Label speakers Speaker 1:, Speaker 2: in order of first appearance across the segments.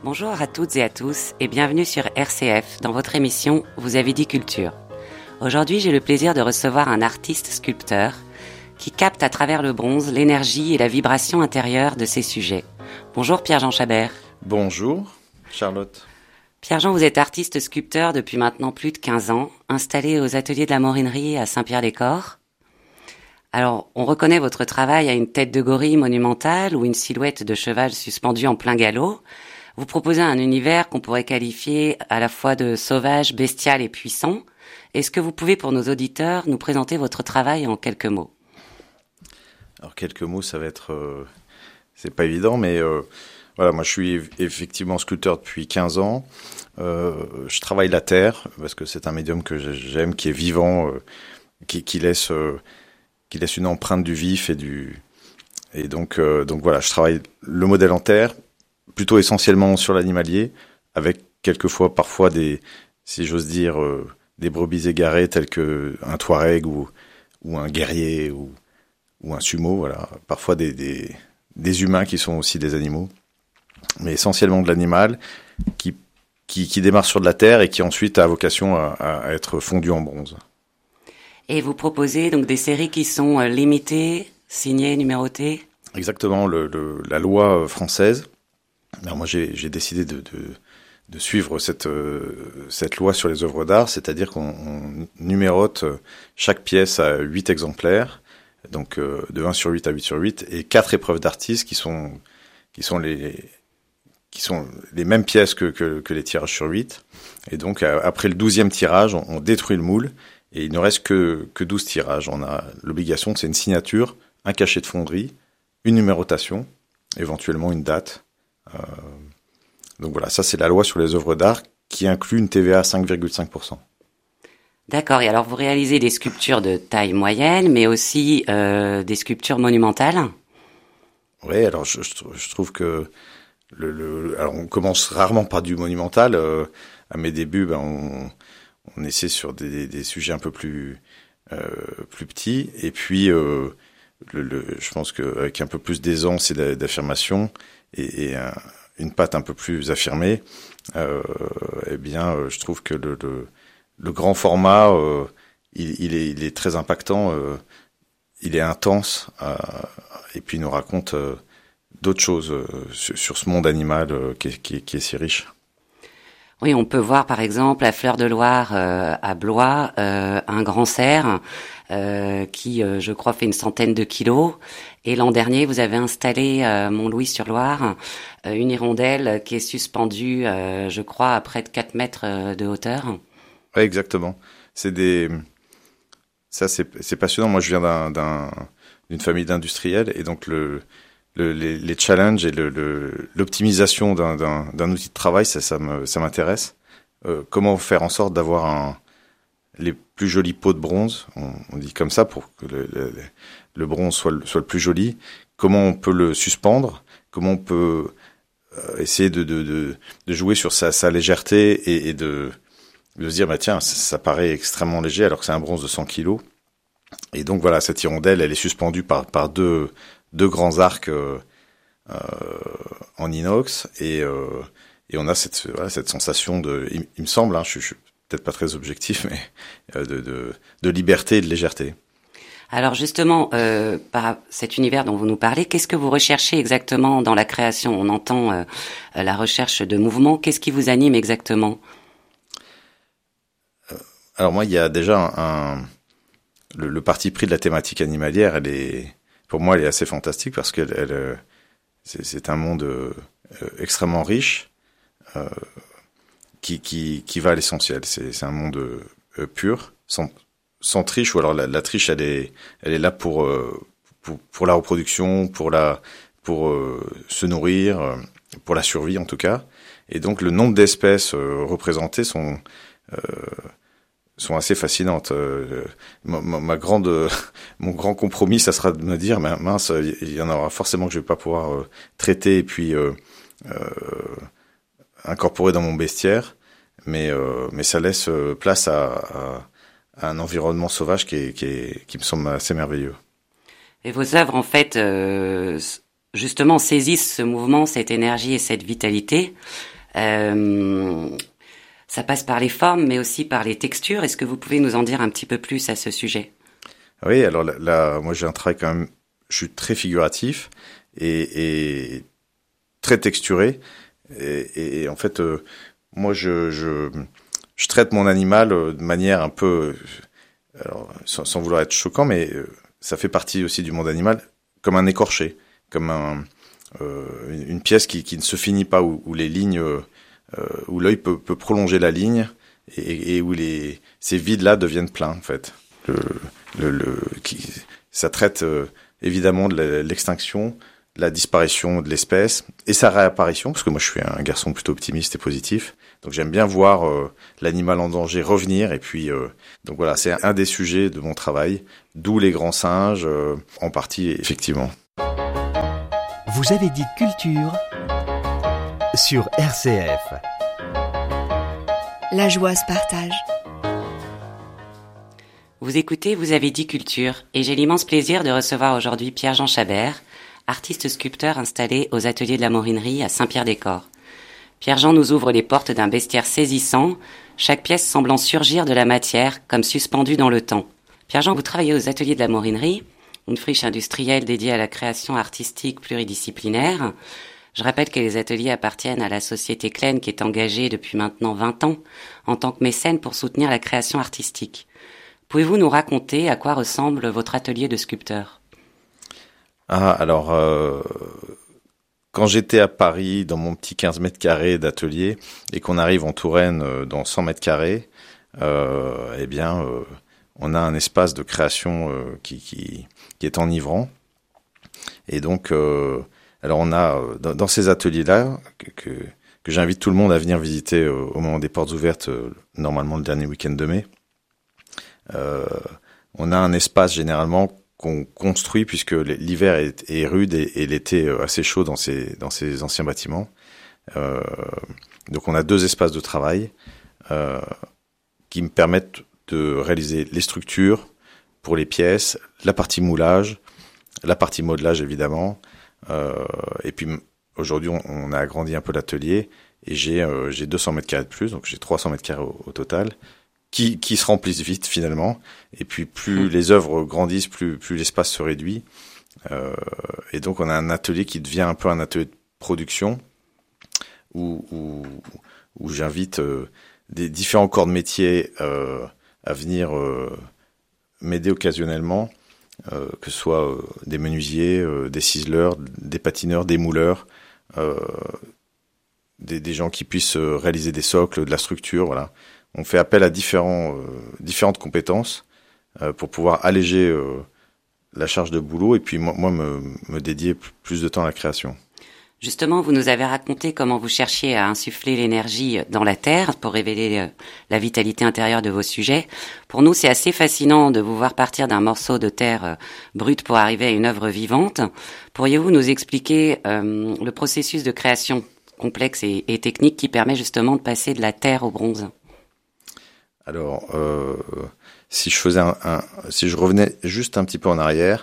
Speaker 1: Bonjour à toutes et à tous et bienvenue sur RCF dans votre émission Vous avez dit culture. Aujourd'hui, j'ai le plaisir de recevoir un artiste sculpteur qui capte à travers le bronze l'énergie et la vibration intérieure de ses sujets. Bonjour Pierre-Jean Chabert.
Speaker 2: Bonjour Charlotte.
Speaker 1: Pierre-Jean, vous êtes artiste sculpteur depuis maintenant plus de 15 ans, installé aux ateliers de la Morinerie à Saint-Pierre-des-Corps. Alors, on reconnaît votre travail à une tête de gorille monumentale ou une silhouette de cheval suspendue en plein galop. Vous proposez un univers qu'on pourrait qualifier à la fois de sauvage, bestial et puissant. Est-ce que vous pouvez, pour nos auditeurs, nous présenter votre travail en quelques mots ?
Speaker 2: Alors, quelques mots, ça va être... c'est pas évident, mais voilà, moi je suis effectivement sculpteur depuis 15 ans. Je travaille la terre, parce que c'est un médium que j'aime, qui est vivant, qui laisse une empreinte du vif et donc voilà, je travaille le modèle en terre, plutôt essentiellement sur l'animalier, avec parfois si j'ose dire, des brebis égarées telles que un touareg ou un guerrier ou un sumo, voilà. Parfois des humains qui sont aussi des animaux, mais essentiellement de l'animal qui démarre sur de la terre et qui ensuite a vocation à être fondu en bronze.
Speaker 1: Et vous proposez donc des séries qui sont limitées, signées, numérotées ?
Speaker 2: Exactement, la loi française. Alors moi, j'ai décidé de suivre cette loi sur les œuvres d'art, c'est-à-dire qu'on numérote chaque pièce à 8 exemplaires, donc de 1 sur 8 à 8 sur 8, et 4 épreuves d'artistes qui sont les mêmes pièces que les tirages sur 8. Et donc, après le 12e tirage, on détruit le moule, et il ne reste que 12 tirages. On a l'obligation, c'est une signature, un cachet de fonderie, une numérotation, éventuellement une date. Donc voilà, ça c'est la loi sur les œuvres d'art qui inclut une TVA à 5,5%.
Speaker 1: D'accord, et alors vous réalisez des sculptures de taille moyenne, mais aussi des sculptures monumentales ?
Speaker 2: Oui, alors je trouve que alors on commence rarement par du monumental. À mes débuts, on essaie sur des sujets un peu plus petits, et puis je pense qu'avec un peu plus d'aisance et d'affirmation et une patte un peu plus affirmée, je trouve que le grand format, il est très impactant, il est intense, et puis il nous raconte d'autres choses sur ce monde animal qui est si riche.
Speaker 1: Oui, on peut voir par exemple à Fleur de Loire à Blois un grand cerf qui, je crois, fait une centaine de kilos. Et l'an dernier, vous avez installé à Montlouis-sur-Loire une hirondelle qui est suspendue, je crois, à près de 4 mètres de hauteur.
Speaker 2: Oui, exactement. C'est passionnant. Moi, je viens d'une famille d'industriels, et donc les challenges et l'optimisation d'un outil de travail, ça m'intéresse. Comment faire en sorte d'avoir les plus jolis pots de bronze, on dit comme ça, pour que le bronze soit le plus joli. Comment on peut le suspendre, comment on peut essayer de jouer sur sa légèreté et de se dire, tiens, ça paraît extrêmement léger alors que c'est un bronze de 100 kilos. Et donc voilà, cette hirondelle, elle est suspendue par deux grands arcs en inox, et on a cette sensation il me semble, je suis peut-être pas très objectif, mais de liberté et de légèreté.
Speaker 1: Alors justement, par cet univers dont vous nous parlez, qu'est-ce que vous recherchez exactement dans la création ? On entend la recherche de mouvement. Qu'est-ce qui vous anime exactement ?
Speaker 2: Alors moi, il y a déjà le parti pris de la thématique animalière. Pour moi, elle est assez fantastique parce que c'est un monde extrêmement riche qui va à l'essentiel. C'est un monde pur, sans triche, ou alors la triche, elle est là pour la reproduction, pour se nourrir, pour la survie en tout cas. Et donc le nombre d'espèces représentées sont assez fascinantes. Mon grand compromis, ça sera de me dire, mince, il y en aura forcément que je vais pas pouvoir traiter et puis incorporer dans mon bestiaire, mais ça laisse place à un environnement sauvage qui me semble assez merveilleux.
Speaker 1: Et vos œuvres, en fait, justement, saisissent ce mouvement, cette énergie et cette vitalité. Ça passe par les formes, mais aussi par les textures. Est-ce que vous pouvez nous en dire un petit peu plus à ce sujet?
Speaker 2: Oui, alors là, moi j'ai un travail quand même, je suis très figuratif et très texturé. Et en fait, moi je traite mon animal de manière un peu, alors, sans vouloir être choquant, mais ça fait partie aussi du monde animal, comme un écorché, comme une pièce qui ne se finit pas, où les lignes, où l'œil peut prolonger la ligne et où ces vides-là deviennent pleins, en fait. Ça traite évidemment de l'extinction, la disparition de l'espèce et sa réapparition, parce que moi je suis un garçon plutôt optimiste et positif, donc j'aime bien voir l'animal en danger revenir, et puis donc voilà, c'est un des sujets de mon travail, d'où les grands singes, en partie effectivement.
Speaker 3: Vous avez dit culture sur RCF.
Speaker 4: La joie se partage.
Speaker 1: Vous écoutez, vous avez dit culture, et j'ai l'immense plaisir de recevoir aujourd'hui Pierre-Jean Chabert, artiste sculpteur installé aux ateliers de la Morinerie à Saint-Pierre-des-Corps. Pierre-Jean nous ouvre les portes d'un bestiaire saisissant, chaque pièce semblant surgir de la matière, comme suspendue dans le temps. Pierre-Jean, vous travaillez aux ateliers de la Morinerie, une friche industrielle dédiée à la création artistique pluridisciplinaire. Je rappelle que les ateliers appartiennent à la société Klein, qui est engagée depuis maintenant 20 ans en tant que mécène pour soutenir la création artistique. Pouvez-vous nous raconter à quoi ressemble votre atelier de sculpteur?
Speaker 2: Alors, quand j'étais à Paris, dans mon petit 15 mètres carrés d'atelier, et qu'on arrive en Touraine dans 100 mètres carrés, eh bien, on a un espace de création qui est enivrant. Et donc, alors on a dans ces ateliers-là que j'invite tout le monde à venir visiter au moment des portes ouvertes, normalement le dernier week-end de mai. On a un espace généralement qu'on construit, puisque l'hiver est rude et l'été assez chaud dans ces anciens bâtiments. Donc on a 2 espaces de travail qui me permettent de réaliser les structures pour les pièces, la partie moulage, la partie modelage évidemment. Et puis aujourd'hui on a agrandi un peu l'atelier et j'ai 200 mètres carrés de plus, donc j'ai 300 mètres carrés au total, qui se remplissent vite finalement. Et puis plus les œuvres grandissent, plus l'espace se réduit. Et donc on a un atelier qui devient un peu un atelier de production où j'invite des différents corps de métier à venir m'aider occasionnellement, que ce soit des menuisiers, des ciseleurs, des patineurs, des mouleurs, des gens qui puissent réaliser des socles, de la structure, voilà. On fait appel à différentes compétences pour pouvoir alléger la charge de boulot et puis moi me dédier plus de temps à la création.
Speaker 1: Justement, vous nous avez raconté comment vous cherchiez à insuffler l'énergie dans la terre pour révéler la vitalité intérieure de vos sujets. Pour nous, c'est assez fascinant de vous voir partir d'un morceau de terre brute pour arriver à une œuvre vivante. Pourriez-vous nous expliquer le processus de création complexe et technique qui permet justement de passer de la terre au bronze?
Speaker 2: Alors, si je revenais juste un petit peu en arrière,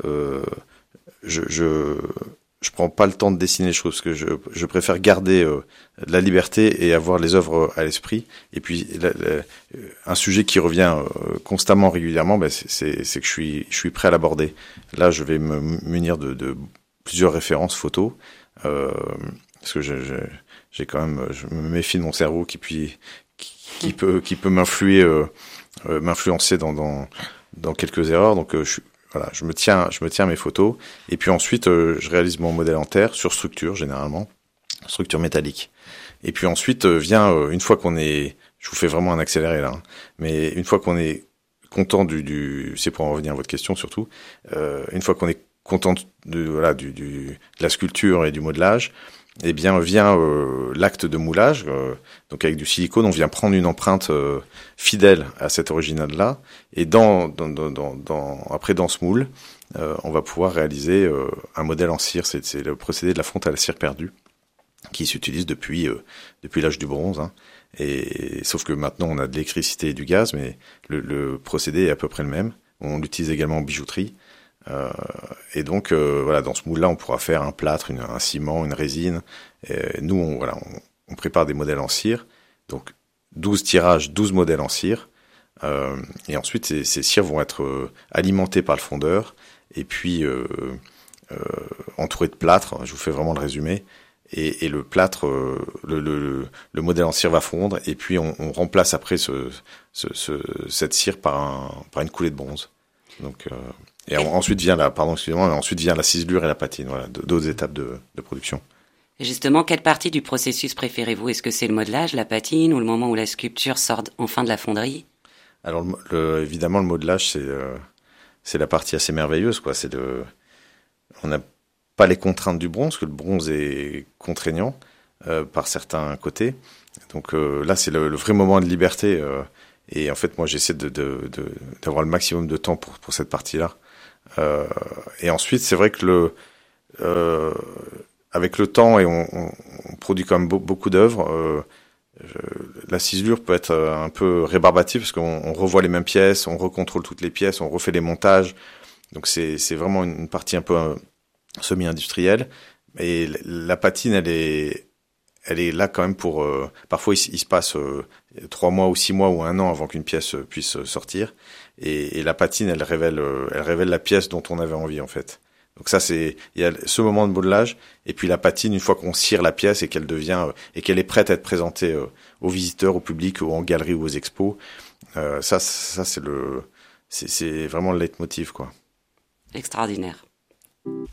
Speaker 2: je prends pas le temps de dessiner les choses, parce que je préfère garder la liberté et avoir les œuvres à l'esprit. Et puis un sujet qui revient constamment, régulièrement, c'est que je suis prêt à l'aborder. Là, je vais me munir de plusieurs références photos, parce que j'ai quand même, je me méfie de mon cerveau qui peut m'influencer dans quelques erreurs. Donc voilà, je me tiens à mes photos, et puis ensuite je réalise mon modèle en terre sur structure, généralement structure métallique. Et puis ensuite vient une fois qu'on est, je vous fais vraiment un accéléré là, hein, mais une fois qu'on est content c'est pour en revenir à votre question surtout, une fois qu'on est content de la sculpture et du modelage, eh bien vient l'acte de moulage, donc avec du silicone, on vient prendre une empreinte fidèle à cet original-là, et après dans ce moule, on va pouvoir réaliser un modèle en cire. C'est le procédé de la fonte à la cire perdue, qui s'utilise depuis l'âge du bronze, hein. Et sauf que maintenant on a de l'électricité et du gaz, mais le procédé est à peu près le même. On l'utilise également en bijouterie. Et donc voilà, dans ce moule-là, on pourra faire un plâtre, un ciment, une résine. Et nous, on prépare des modèles en cire. Donc 12 tirages, 12 modèles en cire. Et ensuite, ces cires vont être alimentées par le fondeur et puis entourées de plâtre. Je vous fais vraiment le résumé. Et le plâtre, le modèle en cire va fondre et puis on remplace après cette cire par une coulée de bronze. Donc ensuite vient la ciselure et la patine. Voilà, d'autres étapes de production.
Speaker 1: Et justement, quelle partie du processus préférez-vous? Est-ce que c'est le modelage, la patine, ou le moment où la sculpture sort enfin de la fonderie?
Speaker 2: Alors évidemment, le modelage, c'est la partie assez merveilleuse, quoi. On n'a pas les contraintes du bronze, parce que le bronze est contraignant par certains côtés. Donc là, c'est le vrai moment de liberté. Et en fait, moi, j'essaie d'avoir le maximum de temps pour cette partie-là. Et ensuite, c'est vrai que avec le temps, et on produit quand même beaucoup d'œuvres, la ciselure peut être un peu rébarbative, parce qu'on revoit les mêmes pièces, on recontrôle toutes les pièces, on refait les montages. Donc c'est vraiment une partie un peu semi-industrielle. Et la patine, elle est là quand même pour... parfois, il se passe 3 mois ou 6 mois ou 1 an avant qu'une pièce puisse sortir. Et la patine, elle révèle la pièce dont on avait envie, en fait. Donc ça, il y a ce moment de modelage, et puis la patine, une fois qu'on cire la pièce et qu'elle est prête à être présentée aux visiteurs, au public, ou en galerie ou aux expos. Ça c'est vraiment le leitmotiv, quoi.
Speaker 1: Extraordinaire.